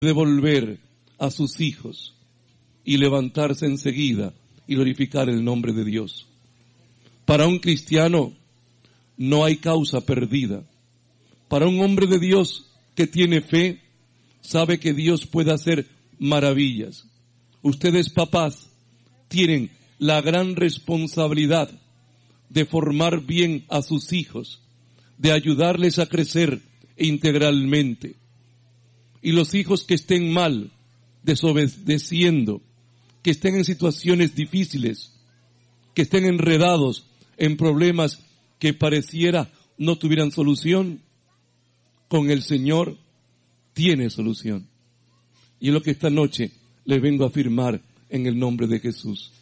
devolver a sus hijos y levantarse enseguida y glorificar el nombre de Dios. Para un cristiano no hay causa perdida. Para un hombre de Dios que tiene fe, sabe que Dios puede hacer maravillas. Ustedes, papás, tienen la gran responsabilidad de formar bien a sus hijos, de ayudarles a crecer integralmente. Y los hijos que estén mal, desobedeciendo, que estén en situaciones difíciles, que estén enredados en problemas que pareciera no tuvieran solución, con el Señor tiene solución. Y es lo que esta noche les vengo a afirmar en el nombre de Jesús.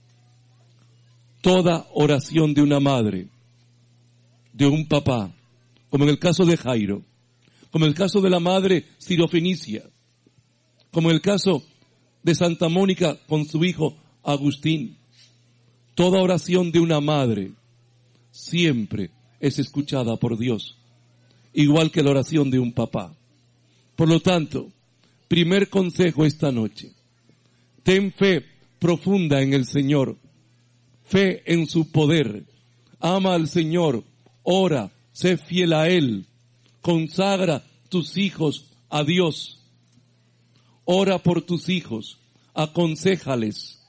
Toda oración de una madre, de un papá, como en el caso de Jairo, como en el caso de la madre Sirofenicia, como en el caso de Santa Mónica con su hijo Agustín, toda oración de una madre siempre es escuchada por Dios, igual que la oración de un papá. Por lo tanto, primer consejo esta noche: ten fe profunda en el Señor, fe en su poder, ama al Señor, ora, sé fiel a Él, consagra tus hijos a Dios, ora por tus hijos, aconséjales,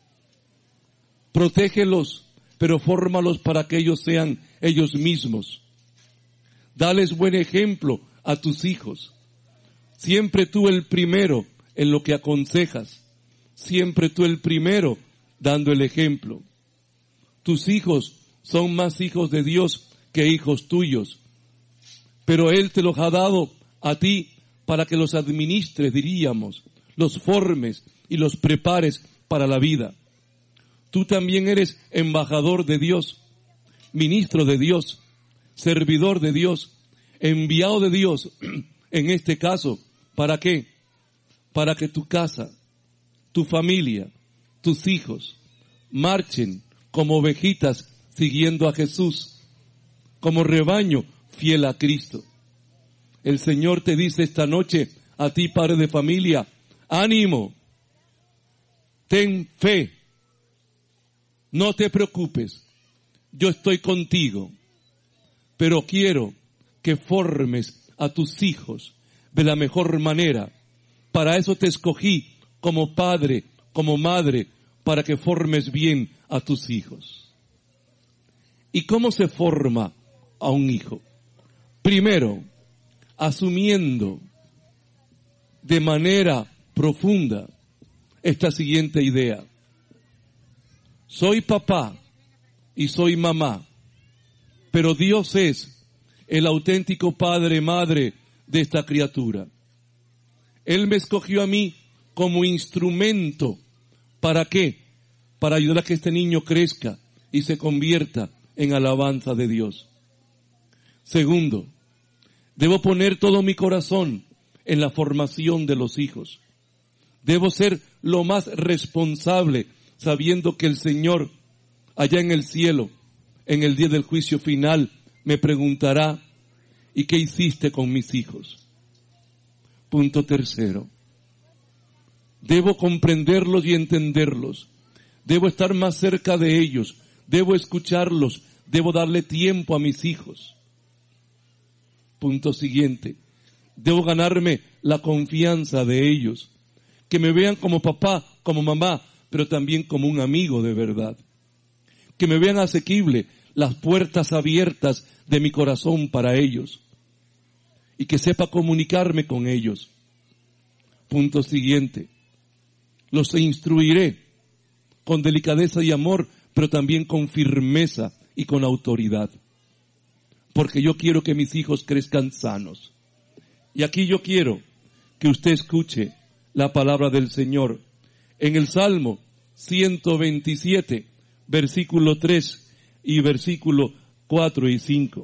protégelos, pero fórmalos para que ellos sean ellos mismos. Dales buen ejemplo a tus hijos. Siempre tú el primero en lo que aconsejas. Siempre tú el primero dando el ejemplo. Tus hijos son más hijos de Dios que hijos tuyos. Pero Él te los ha dado a ti para que los administres, diríamos, los formes y los prepares para la vida. Tú también eres embajador de Dios, ministro de Dios, servidor de Dios, enviado de Dios, en este caso, ¿para qué? Para que tu casa, tu familia, tus hijos, marchen como ovejitas siguiendo a Jesús, como rebaño fiel a Cristo. El Señor te dice esta noche a ti, padre de familia: ánimo, ten fe, no te preocupes, yo estoy contigo, pero quiero que formes a tus hijos de la mejor manera. Para eso te escogí como padre, como madre, para que formes bien a tus hijos. ¿Y cómo se forma a un hijo? Primero, asumiendo de manera profunda esta siguiente idea: soy papá y soy mamá, pero Dios es el auténtico padre, madre de esta criatura. Él me escogió a mí como instrumento. ¿Para qué? Para ayudar a que este niño crezca y se convierta en alabanza de Dios. Segundo, debo poner todo mi corazón en la formación de los hijos. Debo ser lo más responsable, sabiendo que el Señor, allá en el cielo, en el día del juicio final, me preguntará: ¿y qué hiciste con mis hijos? Punto tercero. Debo comprenderlos y entenderlos. Debo estar más cerca de ellos. Debo escucharlos. Debo darle tiempo a mis hijos. Punto siguiente. Debo ganarme la confianza de ellos. Que me vean como papá, como mamá, pero también como un amigo de verdad. Que me vean asequible, las puertas abiertas de mi corazón para ellos. Y que sepa comunicarme con ellos. Punto siguiente. Los instruiré con delicadeza y amor, pero también con firmeza y con autoridad. Porque yo quiero que mis hijos crezcan sanos. Y aquí yo quiero que usted escuche la palabra del Señor. En el Salmo 127, versículo 3 y versículo 4 y 5.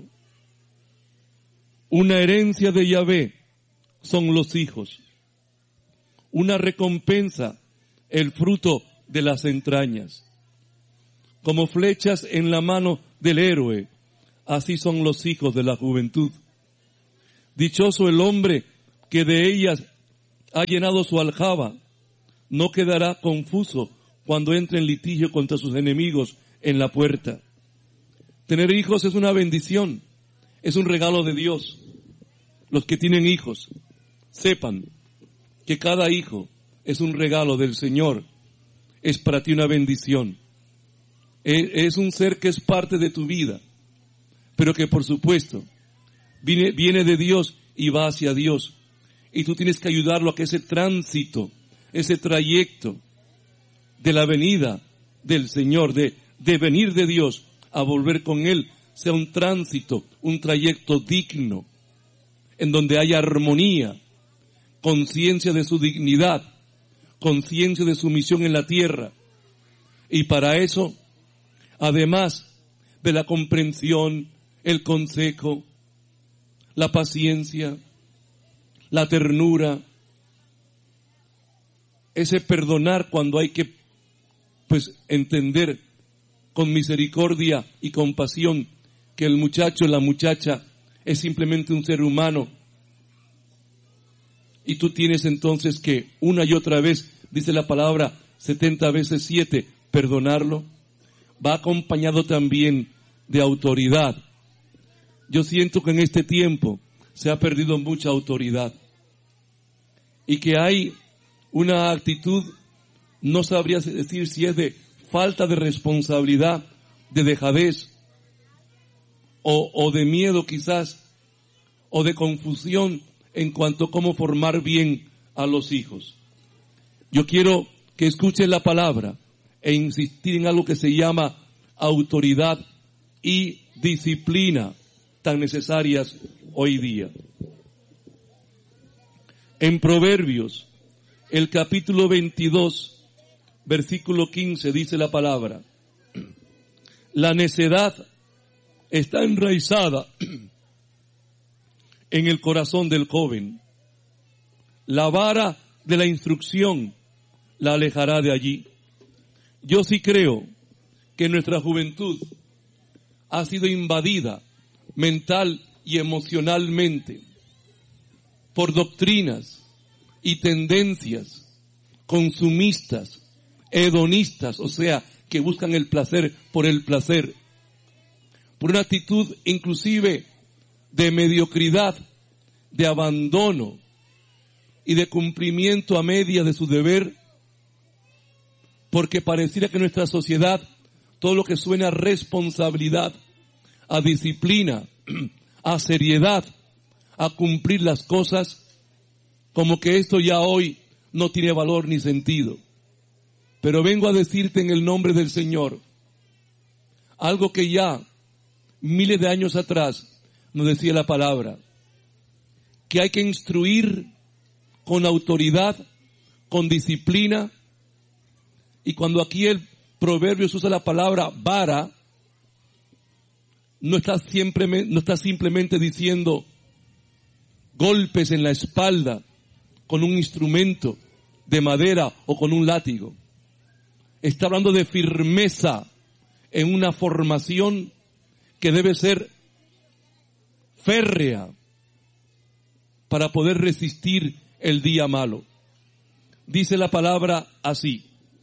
Una herencia de Yahvé son los hijos. Una recompensa, el fruto de las entrañas. Como flechas en la mano del héroe, así son los hijos de la juventud. Dichoso el hombre que de ellas ha llenado su aljaba, no quedará confuso cuando entre en litigio contra sus enemigos en la puerta. Tener hijos es una bendición, es un regalo de Dios. Los que tienen hijos, sepan que cada hijo es un regalo del Señor, es para ti una bendición. Es un ser que es parte de tu vida, pero que por supuesto viene de Dios y va hacia Dios. Y tú tienes que ayudarlo a que ese tránsito, ese trayecto de la venida del Señor, de venir de Dios a volver con Él, sea un tránsito, un trayecto digno, en donde haya armonía, conciencia de su dignidad, conciencia de su misión en la tierra. Y para eso, además de la comprensión, el consejo, la paciencia, la ternura, ese perdonar cuando hay que, entender con misericordia y compasión que el muchacho, la muchacha, es simplemente un ser humano. Y tú tienes entonces que una y otra vez, dice la palabra 70 veces 7, perdonarlo. Va acompañado también de autoridad. Yo siento que en este tiempo se ha perdido mucha autoridad y que hay una actitud, no sabría decir si es de falta de responsabilidad, de dejadez o de miedo quizás, o de confusión en cuanto a cómo formar bien a los hijos. Yo quiero que escuchen la palabra e insistir en algo que se llama autoridad y disciplina, tan necesarias hoy día. En Proverbios, el capítulo 22, versículo 15, dice la palabra: la necedad está enraizada en el corazón del joven. La vara de la instrucción la alejará de allí. Yo sí creo que nuestra juventud ha sido invadida mental y emocionalmente por doctrinas y tendencias consumistas, hedonistas, o sea, que buscan el placer, por una actitud inclusive de mediocridad, de abandono y de cumplimiento a media de su deber, porque pareciera que nuestra sociedad, todo lo que suena a responsabilidad, a disciplina, a seriedad, a cumplir las cosas, como que esto ya hoy no tiene valor ni sentido. Pero vengo a decirte en el nombre del Señor algo que ya miles de años atrás nos decía la palabra, que hay que instruir con autoridad, con disciplina. Y cuando aquí el Proverbios usa la palabra vara, no está simplemente diciendo golpes en la espalda con un instrumento de madera o con un látigo. Está hablando de firmeza en una formación que debe ser férrea para poder resistir el día malo. Dice la palabra así.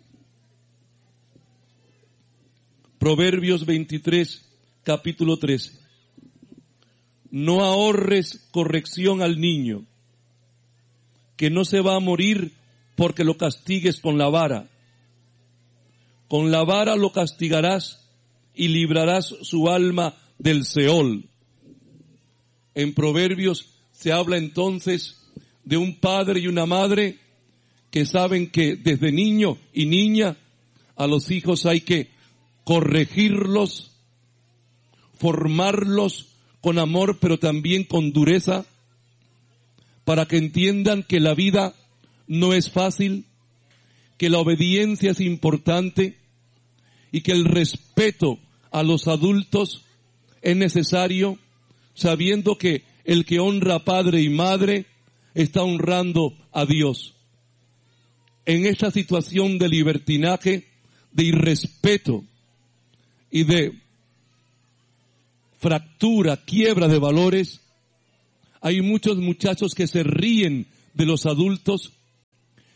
Proverbios 23, capítulo 13. No ahorres corrección al niño, que no se va a morir porque lo castigues con la vara. Con la vara lo castigarás y librarás su alma del Seol. En Proverbios se habla entonces de un padre y una madre que saben que desde niño y niña a los hijos hay que corregirlos, formarlos con amor pero también con dureza, para que entiendan que la vida no es fácil, que la obediencia es importante y que el respeto a los adultos es necesario, sabiendo que el que honra a padre y madre está honrando a Dios. En esta situación de libertinaje, de irrespeto y de fractura, quiebra de valores, hay muchos muchachos que se ríen de los adultos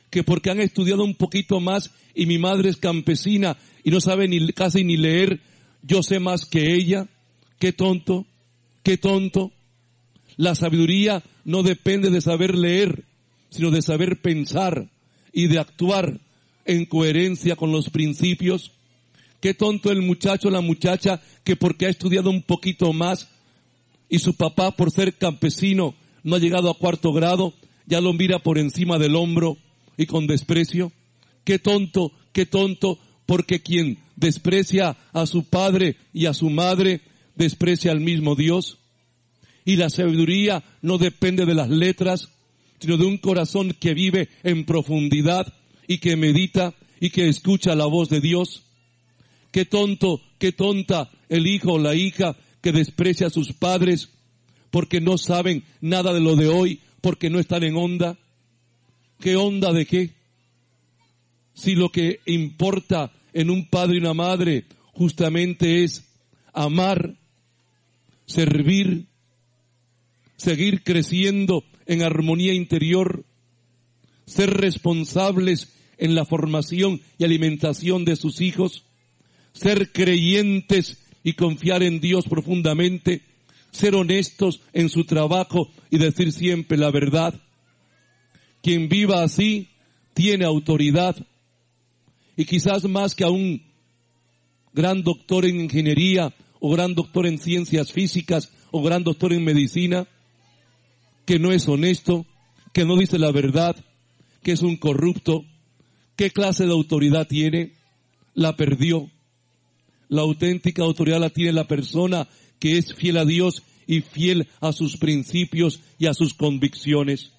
que porque han estudiado un poquito más y mi madre es campesina y no sabe casi ni leer, yo sé más que ella. Qué tonto, qué tonto. La sabiduría no depende de saber leer, sino de saber pensar y de actuar en coherencia con los principios. Qué tonto el muchacho o la muchacha que porque ha estudiado un poquito más y su papá por ser campesino no ha llegado a 4º grado, ya lo mira por encima del hombro y con desprecio. Qué tonto, porque quien desprecia a su padre y a su madre, desprecia al mismo Dios. Y la sabiduría no depende de las letras, sino de un corazón que vive en profundidad y que medita y que escucha la voz de Dios. Qué tonto, qué tonta el hijo o la hija que desprecia a sus padres porque no saben nada de lo de hoy, porque no están en onda. ¿Qué onda de qué? Si lo que importa en un padre y una madre justamente es amar, servir, seguir creciendo en armonía interior, ser responsables en la formación y alimentación de sus hijos, ser creyentes y confiar en Dios profundamente, ser honestos en su trabajo y decir siempre la verdad. Quien viva así tiene autoridad, y quizás más que a un gran doctor en ingeniería o gran doctor en ciencias físicas o gran doctor en medicina, que no es honesto, que no dice la verdad, que es un corrupto. ¿Qué clase de autoridad tiene? La perdió. La auténtica autoridad la tiene la persona que es fiel a Dios y fiel a sus principios y a sus convicciones.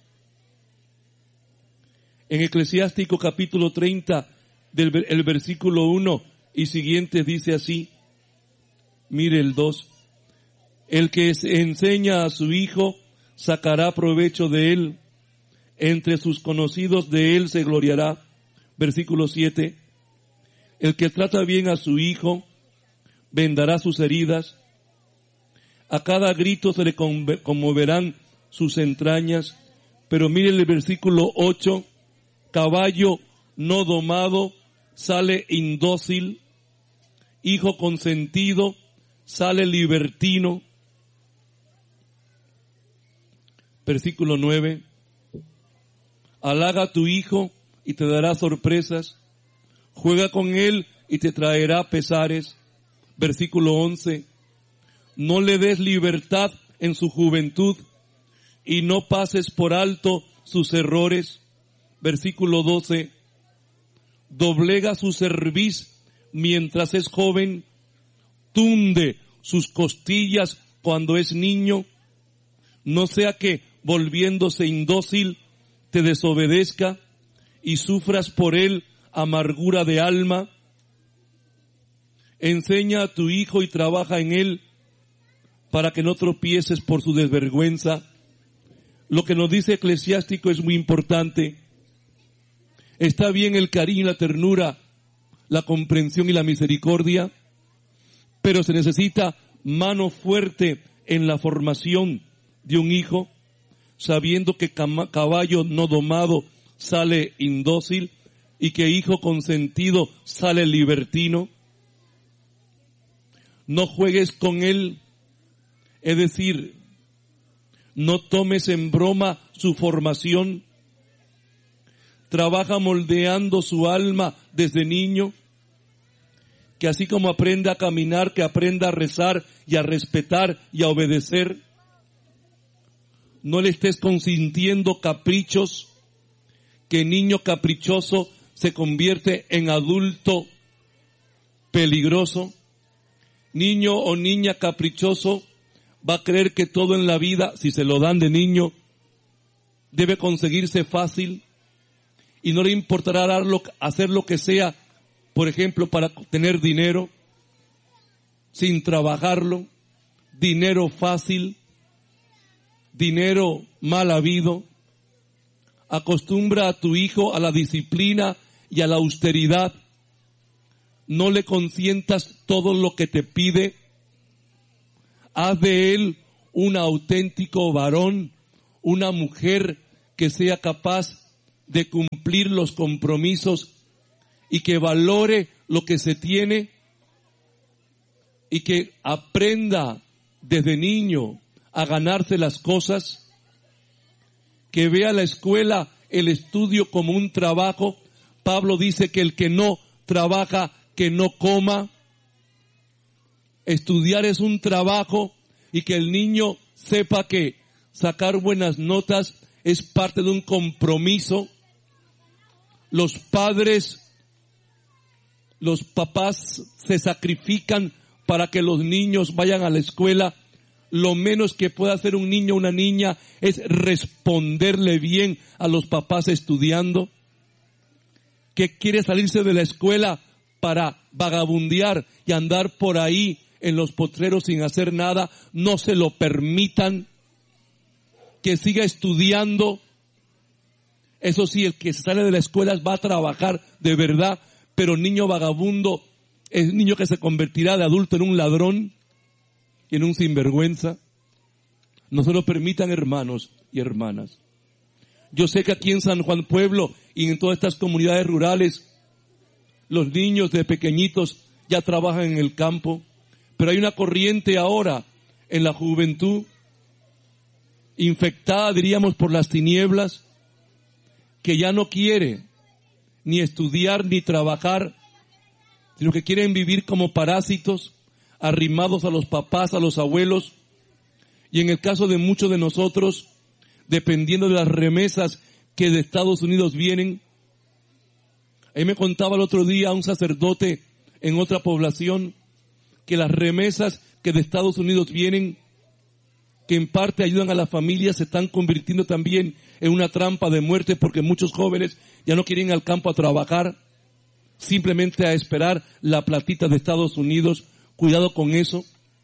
En Eclesiástico capítulo 30, el versículo 1 y siguiente dice así, mire el 2, el que enseña a su hijo sacará provecho de él, entre sus conocidos de él se gloriará. Versículo 7, el que trata bien a su hijo vendará sus heridas, a cada grito se le conmoverán sus entrañas. Pero mire el versículo 8, caballo no domado sale indócil, hijo consentido sale libertino. Versículo 9, halaga a tu hijo y te dará sorpresas, juega con él y te traerá pesares. Versículo 11, no le des libertad en su juventud y no pases por alto sus errores. Versículo 12, doblega su cerviz mientras es joven, tunde sus costillas cuando es niño, no sea que volviéndose indócil te desobedezca y sufras por él amargura de alma. Enseña a tu hijo y trabaja en él para que no tropieces por su desvergüenza. Lo que nos dice Eclesiástico es muy importante. Está bien el cariño y la ternura, la comprensión y la misericordia, pero se necesita mano fuerte en la formación de un hijo, sabiendo que caballo no domado sale indócil y que hijo consentido sale libertino. No juegues con él, es decir, no tomes en broma su formación. Trabaja moldeando su alma desde niño, que así como aprenda a caminar, que aprenda a rezar y a respetar y a obedecer. No le estés consintiendo caprichos, que niño caprichoso se convierte en adulto peligroso. Niño o niña caprichoso va a creer que todo en la vida, si se lo dan de niño, debe conseguirse fácil y no le importará hacer lo que sea, por ejemplo, para tener dinero, sin trabajarlo, dinero fácil, dinero mal habido. Acostumbra a tu hijo a la disciplina y a la austeridad. No le consientas todo lo que te pide. Haz de él un auténtico varón, una mujer que sea capaz de cumplir cumplir los compromisos y que valore lo que se tiene y que aprenda desde niño a ganarse las cosas, que vea la escuela, el estudio como un trabajo. Pablo dice que el que no trabaja, que no coma. Estudiar es un trabajo y que el niño sepa que sacar buenas notas es parte de un compromiso. Los padres, los papás se sacrifican para que los niños vayan a la escuela. Lo menos que puede hacer un niño o una niña es responderle bien a los papás estudiando. Que quiere salirse de la escuela para vagabundear y andar por ahí en los potreros sin hacer nada, no se lo permitan. Que siga estudiando. Eso sí, el que se sale de la escuela va a trabajar de verdad, pero niño vagabundo es niño que se convertirá de adulto en un ladrón y en un sinvergüenza. No se lo permitan, hermanos y hermanas. Yo sé que aquí en San Juan Pueblo y en todas estas comunidades rurales, los niños de pequeñitos ya trabajan en el campo, pero hay una corriente ahora en la juventud, infectada, diríamos, por las tinieblas, que ya no quiere ni estudiar ni trabajar, sino que quieren vivir como parásitos, arrimados a los papás, a los abuelos, y en el caso de muchos de nosotros, dependiendo de las remesas que de Estados Unidos vienen. Ahí me contaba el otro día un sacerdote en otra población que las remesas que de Estados Unidos vienen, que en parte ayudan a las familias, se están convirtiendo también en una trampa de muerte, porque muchos jóvenes ya no quieren ir al campo a trabajar, simplemente a esperar la platita de Estados Unidos. Cuidado con eso.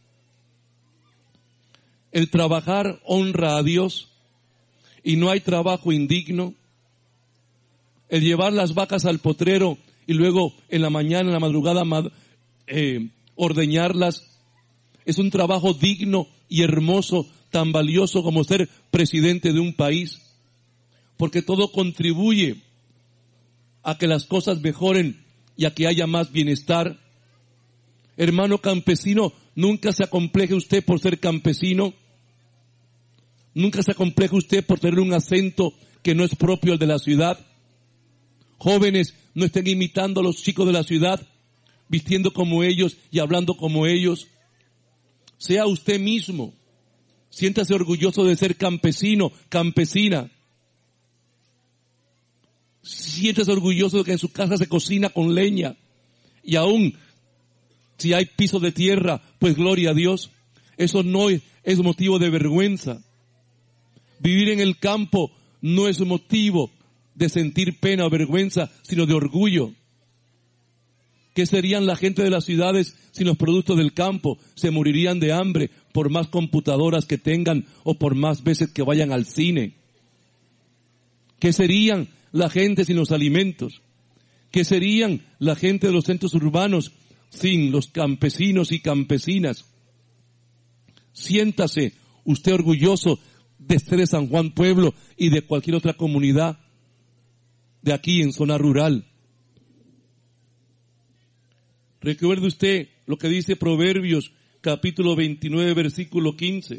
El trabajar honra a Dios y no hay trabajo indigno. El llevar las vacas al potrero y luego en la mañana, en la madrugada, ordeñarlas, es un trabajo digno y hermoso, tan valioso como ser presidente de un país, porque todo contribuye a que las cosas mejoren y a que haya más bienestar. Hermano campesino, nunca se acompleje usted por ser campesino, nunca se acompleje usted por tener un acento que no es propio al de la ciudad. Jóvenes, no estén imitando a los chicos de la ciudad, vistiendo como ellos y hablando como ellos. Sea usted mismo. Siéntase orgulloso de ser campesino, campesina. Siéntase orgulloso de que en su casa se cocina con leña. Y aún, si hay piso de tierra, pues gloria a Dios. Eso no es motivo de vergüenza. Vivir en el campo no es motivo de sentir pena o vergüenza, sino de orgullo. ¿Qué serían la gente de las ciudades sin los productos del campo? Se morirían de hambre por más computadoras que tengan o por más veces que vayan al cine. ¿Qué serían la gente sin los alimentos? ¿Qué serían la gente de los centros urbanos sin los campesinos y campesinas? Siéntase usted orgulloso de ser de San Juan Pueblo y de cualquier otra comunidad de aquí en zona rural. Recuerde usted lo que dice Proverbios capítulo 29 versículo 15.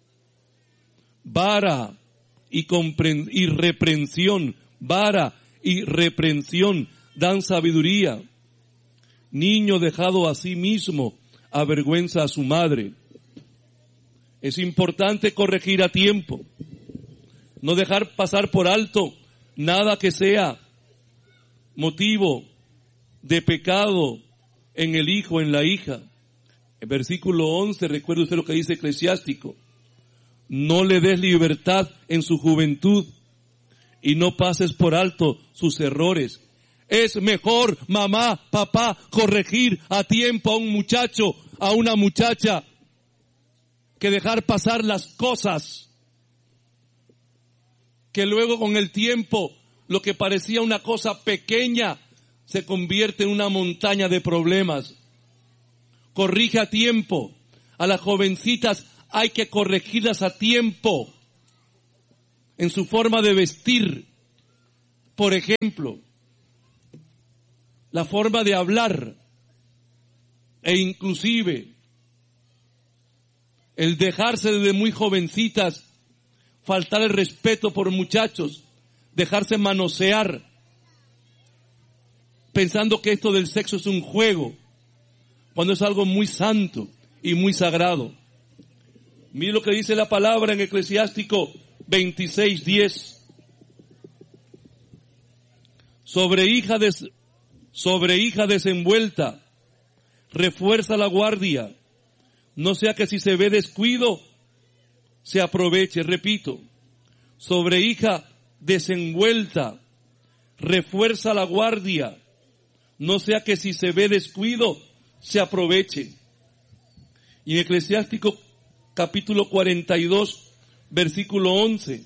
Vara y reprensión, vara y reprensión dan sabiduría. Niño dejado a sí mismo avergüenza a su madre. Es importante corregir a tiempo, no dejar pasar por alto nada que sea motivo de pecado en el hijo, en la hija. En versículo 11, recuerde usted lo que dice Eclesiástico. No le des libertad en su juventud y no pases por alto sus errores. Es mejor, mamá, papá, corregir a tiempo a un muchacho, a una muchacha, que dejar pasar las cosas, que luego con el tiempo lo que parecía una cosa pequeña se convierte en una montaña de problemas. Corrige a tiempo. A las jovencitas hay que corregirlas a tiempo en su forma de vestir, Por ejemplo, la forma de hablar e inclusive el dejarse desde muy jovencitas, faltar el respeto por muchachos, dejarse manosear, pensando que esto del sexo es un juego, cuando es algo muy santo y muy sagrado. Mire lo que dice la palabra en Eclesiástico 26:10. Sobre hija desenvuelta, refuerza la guardia, no sea que si se ve descuido, se aproveche. Repito, sobre hija desenvuelta, refuerza la guardia, no sea que si se ve descuido, se aproveche. Y en Eclesiástico capítulo 42, versículo 11,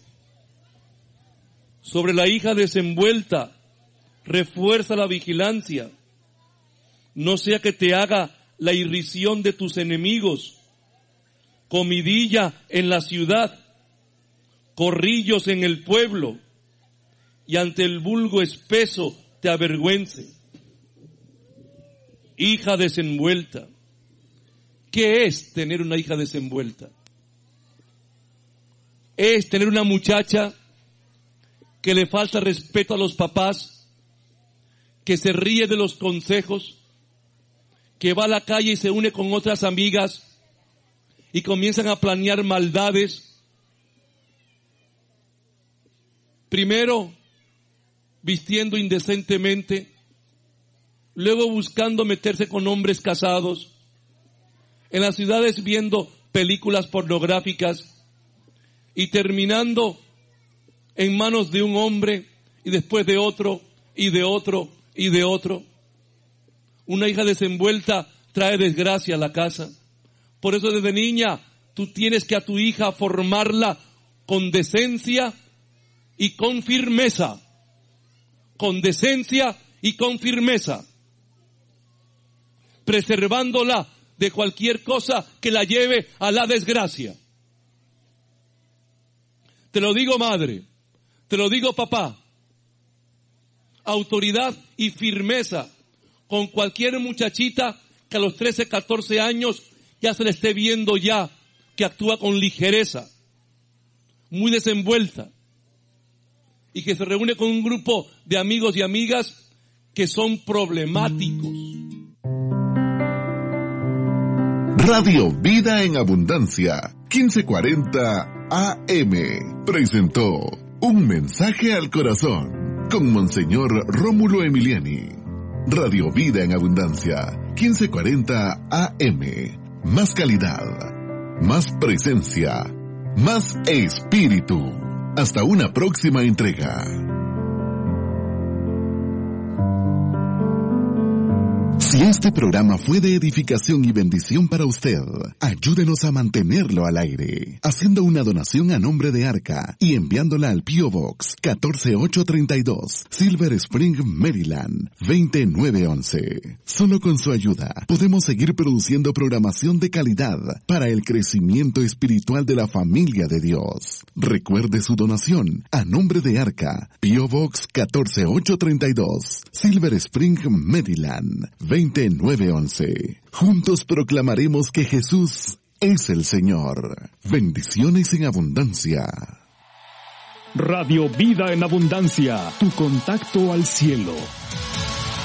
sobre la hija desenvuelta, refuerza la vigilancia, no sea que te haga la irrisión de tus enemigos, comidilla en la ciudad, corrillos en el pueblo, y ante el vulgo espeso te avergüence. Hija desenvuelta. ¿Qué es tener una hija desenvuelta? Es tener una muchacha que le falta respeto a los papás, que se ríe de los consejos, que va a la calle y se une con otras amigas y comienzan a planear maldades. Primero, vistiendo indecentemente, luego buscando meterse con hombres casados, en las ciudades viendo películas pornográficas y terminando en manos de un hombre y después de otro y de otro y de otro. Una hija desenvuelta trae desgracia a la casa. Por eso desde niña tú tienes que a tu hija formarla con decencia y con firmeza. Con decencia y con firmeza. Preservándola de cualquier cosa que la lleve a la desgracia. Te lo digo, madre. Te lo digo, papá. Autoridad y firmeza con cualquier muchachita que a los 13, 14 años ya se le esté viendo ya que actúa con ligereza, muy desenvuelta, y que se reúne con un grupo de amigos y amigas que son problemáticos. Radio Vida en Abundancia, 1540 AM, presentó Un Mensaje al Corazón con Monseñor Rómulo Emiliani. Radio Vida en Abundancia, 1540 AM. Más calidad, más presencia, más espíritu. Hasta una próxima entrega. Si este programa fue de edificación y bendición para usted, ayúdenos a mantenerlo al aire, haciendo una donación a nombre de Arca y enviándola al P.O. Box 14832, Silver Spring, Maryland, 20911. Solo con su ayuda podemos seguir produciendo programación de calidad para el crecimiento espiritual de la familia de Dios. Recuerde su donación a nombre de Arca, P.O. Box 14832, Silver Spring, Maryland, 20911. Juntos proclamaremos que Jesús es el Señor. Bendiciones en abundancia. Radio Vida en Abundancia, tu contacto al cielo.